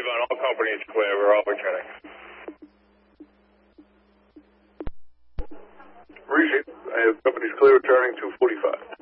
Avon, all companies clear. We're all returning. Appreciate it. Company's clear, returning 245.